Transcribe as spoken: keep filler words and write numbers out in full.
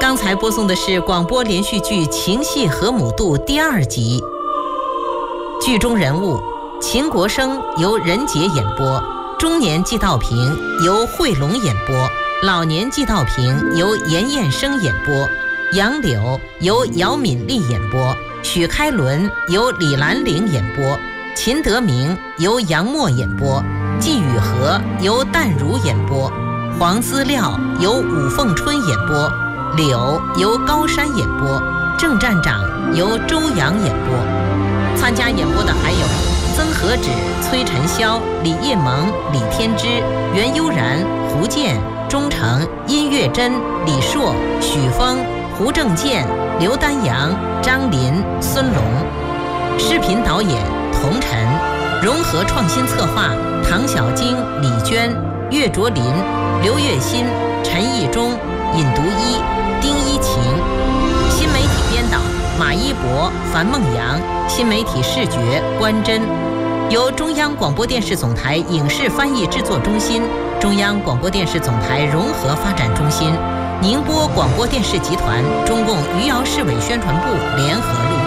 刚才播送的是广播连续剧《情系河姆渡》第二集。剧中人物秦国生由任杰演播，中年季道平由惠龙演播，老年季道平由严彦生演播，杨柳由姚敏丽演播，许开伦由李兰玲演播，秦德明由杨默演播，季雨荷由淡如演播，黄思料由武凤春演播，柳由高山演播，郑站长由周阳演播。参加演播的还有曾和芷、崔晨霄、李叶萌、李天之、袁悠然、胡建、钟诚、殷月珍、李硕、许峰、胡正健、刘丹阳、张林、孙龙。视频导演童晨，融合创新策划唐小晶、李娟、岳卓林、刘月新、陈义忠、尹独一、丁一晴。新媒体编导马一博、樊梦阳，新媒体视觉关真。由中央广播电视总台影视翻译制作中心、中央广播电视总台融合发展中心、宁波广播电视集团、中共余姚市委宣传部联合录制。